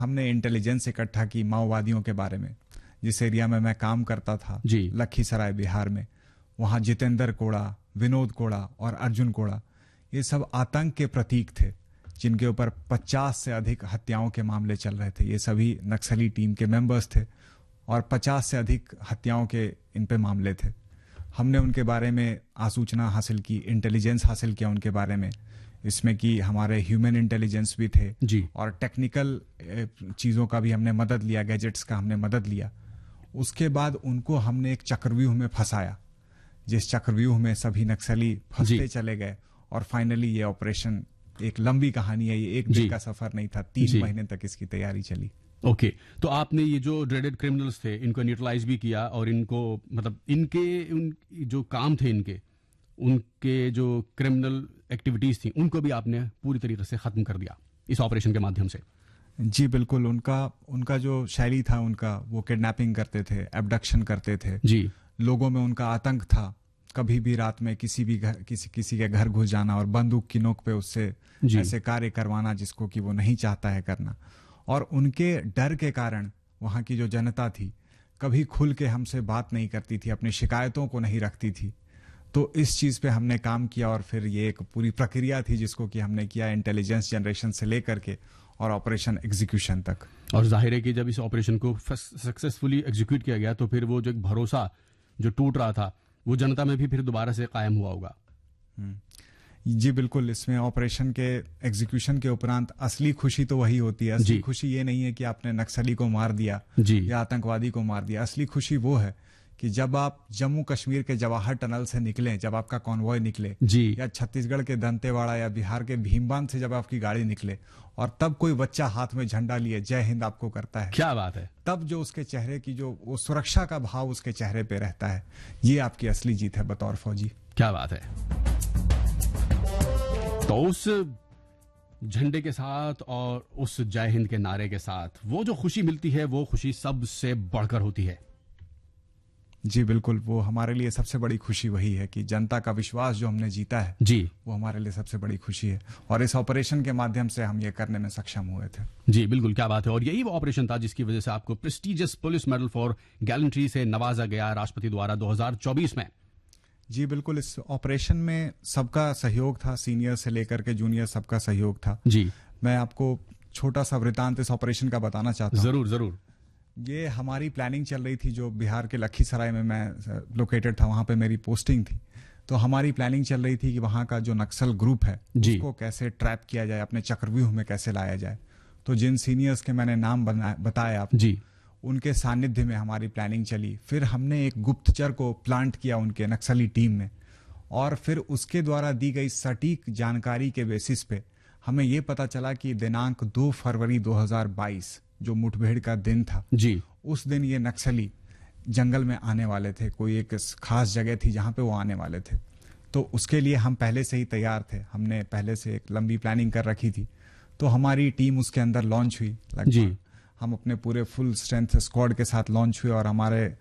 हमने इंटेलिजेंस इकट्ठा की माओवादियों के बारे में। जिस एरिया में मैं काम करता था, जी। लखीसराय बिहार में, वहाँ जितेंद्र कोड़ा, विनोद कोड़ा और अर्जुन कोड़ा, ये सब आतंक के प्रतीक थे, जिनके ऊपर 50 से अधिक हत्याओं के मामले चल रहे थे। ये सभी नक्सली टीम के मेंबर्स थे और 50 से अधिक हत्याओं के इन पे मामले थे। हमने उनके बारे में आसूचना हासिल की, इंटेलिजेंस हासिल किया उनके बारे में, इसमें कि हमारे ह्यूमन इंटेलिजेंस भी थे जी। और टेक्निकल चीज़ों का भी हमने मदद लिया, गैजेट्स का हमने मदद लिया। उसके बाद उनको हमने एक चक्रव्यूह में फंसाया, जिस चक्रव्यूह में सभी नक्सली फंसते चले गए और फाइनली ये ऑपरेशन, एक लंबी कहानी है, ये एक दिन का सफर नहीं था, 3 महीने तक इसकी तैयारी चली। ओके, तो आपने ये जो ड्रेडेड क्रिमिनल्स थे इनको न्यूट्रलाइज भी किया और इनको मतलब इनके जो काम थे, उनके जो क्रिमिनल एक्टिविटीज थी उनको भी आपने पूरी तरीके से खत्म कर दिया इस ऑपरेशन के माध्यम से। जी बिल्कुल, उनका जो शैली था, वो किडनैपिंग करते थे, एब्डक्शन करते थे जी। लोगों में उनका आतंक था। कभी भी रात में किसी के घर घुस जाना और बंदूक की नोक पे उससे ऐसे कार्य करवाना जिसको कि वो नहीं चाहता है करना। और उनके डर के कारण वहाँ की जो जनता थी कभी खुल के हमसे बात नहीं करती थी, अपनी शिकायतों को नहीं रखती थी। तो इस चीज़ पे हमने काम किया और फिर ये एक पूरी प्रक्रिया थी जिसको कि हमने किया, इंटेलिजेंस जनरेशन से लेकर के और ऑपरेशन एग्जीक्यूशन तक। और जाहिर है कि जब इस ऑपरेशन को सक्सेसफुली एग्जीक्यूट किया गया तो फिर वो जो एक भरोसा जो टूट रहा था वो जनता में भी फिर दोबारा से कायम हुआ होगा। जी बिल्कुल, इसमें ऑपरेशन के एग्जीक्यूशन के उपरांत असली खुशी तो वही होती है। असली खुशी ये नहीं है कि आपने नक्सली को मार दिया या आतंकवादी को मार दिया। असली खुशी वो है कि जब आप जम्मू कश्मीर के जवाहर टनल से निकले, जब आपका कॉन्वॉय निकले, या छत्तीसगढ़ के दंतेवाड़ा या बिहार के भीमबांध से जब आपकी गाड़ी निकले और तब कोई बच्चा हाथ में झंडा लिए जय हिंद आपको करता है, क्या बात है, तब जो उसके चेहरे की जो वो सुरक्षा का भाव उसके चेहरे पे रहता है, ये आपकी असली जीत है बतौर फौजी। क्या बात है। तो उस झंडे के साथ और उस जय हिंद के नारे के साथ वो जो खुशी मिलती है वो खुशी सबसे बढ़कर होती है। जी बिल्कुल, वो हमारे लिए सबसे बड़ी खुशी वही है कि जनता का विश्वास जो हमने जीता है जी, वो हमारे लिए सबसे बड़ी खुशी है और इस ऑपरेशन के माध्यम से हम ये करने में सक्षम हुए थे। जी बिल्कुल, क्या बात है। और यही वो ऑपरेशन था जिसकी वजह से आपको prestigious police medal for gallantry से नवाजा गया राष्ट्रपति द्वारा 2024 में। जी बिल्कुल, इस ऑपरेशन में सबका सहयोग था, सीनियर से लेकर के जूनियर सबका सहयोग था। जी, मैं आपको छोटा सा वृतांत इस ऑपरेशन का बताना चाहता हूँ। जरूर जरूर। ये हमारी प्लानिंग चल रही थी, जो बिहार के लखीसराय में मैं लोकेटेड था, वहाँ पे मेरी पोस्टिंग थी। तो हमारी प्लानिंग चल रही थी कि वहाँ का जो नक्सल ग्रुप है उसको कैसे ट्रैप किया जाए, अपने चक्रव्यूह में कैसे लाया जाए। तो जिन सीनियर्स के मैंने नाम बताए आपको, जी, उनके सानिध्य में हमारी प्लानिंग चली। फिर हमने एक गुप्तचर को प्लांट किया उनके नक्सली टीम में और फिर उसके द्वारा दी गई सटीक जानकारी के बेसिस पे हमें ये पता चला कि दिनांक 2 फरवरी 2022 जो मुठभेड़ का दिन था जी, उस दिन ये नक्सली जंगल में आने वाले थे। कोई एक खास जगह थी जहां पे वो आने वाले थे। तो उसके लिए हम पहले से ही तैयार थे, हमने पहले से एक लंबी प्लानिंग कर रखी थी। तो हमारी टीम उसके अंदर लॉन्च हुई लगभग। हम अपने पूरे फुल स्ट्रेंथ स्क्वाड के साथ लॉन्च हुए और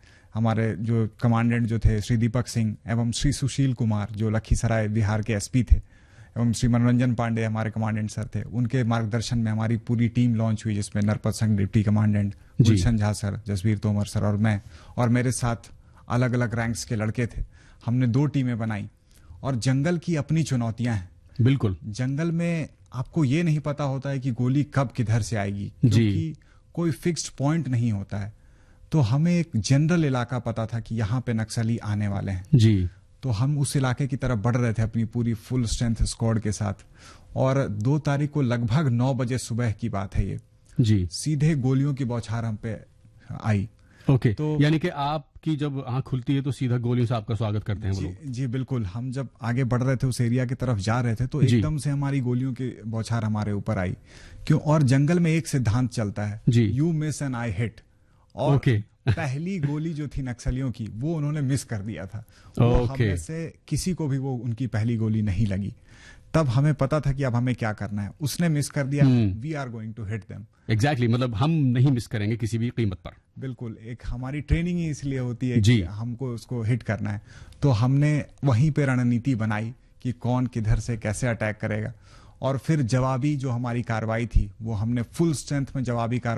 हमारे जो कमांडेंट जो थे श्री दीपक सिंह एवं श्री सुशील कुमार जो लखीसराय बिहार के एसपी थे, एवं श्री मनोरंजन पांडे हमारे कमांडेंट सर थे, उनके मार्गदर्शन में हमारी पूरी टीम लॉन्च हुई, जिसमें नरपत संघ डिप्टी कमांडेंट, गुलशन झा सर, जसवीर तोमर सर और मैं, और मेरे साथ अलग अलग रैंक्स के लड़के थे। हमने 2 टीमें बनाई और जंगल की अपनी चुनौतियां हैं। बिल्कुल, जंगल में आपको ये नहीं पता होता है कि गोली कब किधर से आएगी, क्योंकि कोई फिक्स्ड पॉइंट नहीं होता है। तो हमें एक जनरल इलाका पता था कि यहाँ पे नक्सली आने वाले हैं जी। तो हम उस इलाके की तरफ बढ़ रहे थे अपनी पूरी फुल स्ट्रेंथ स्क्वाड के साथ। और 2 तारीख को लगभग 9 बजे सुबह की बात है ये जी, सीधे गोलियों की बौछार हम पे आई। ओके, तो यानी कि आपकी जब आंख खुलती है तो सीधा गोलियों से आपका स्वागत करते हैं वो लोग। जी बिल्कुल, हम जब आगे बढ़ रहे थे उस एरिया की तरफ जा रहे थे तो एकदम से हमारी गोलियों की बौछार हमारे ऊपर आई। क्यों? और जंगल में एक सिद्धांत चलता है, you miss and I hit. और पहली गोली जो थी नक्सलियों की वो उन्होंने मिस कर दिया था। हम में से किसी को भी वो उनकी पहली गोली नहीं लगी। तब हमें पता था कि अब हमें क्या करना है। उसने मिस कर दिया, we are going to hit them. Exactly, मतलब हम नहीं मिस करेंगे किसी भी कीमत पर। बिल्कुल, एक हमारी ट्रेनिंग ही इसलिए होती है कि हमको उसको हिट करना है। तो हमने वहीं पे रणनीति बनाई कि कौन किधर से कैसे अटैक करेगा। और फिर जवाबी जो हमारी कार्रवाई थी वो हमने फुल स्ट्रेंथ में जवाबी कार्रवाई